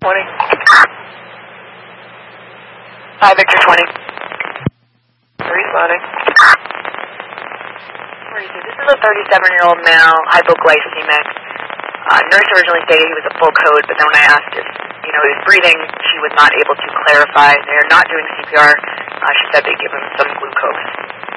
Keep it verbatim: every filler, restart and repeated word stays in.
twenty. Hi, Victor twenty. Responding. This is a thirty-seven-year-old male, hypoglycemic. Uh, nurse originally stated he was a full code, but then when I asked if, you know, he was breathing, she was not able to clarify. They're not doing C P R. Uh, she said they give him some glucose.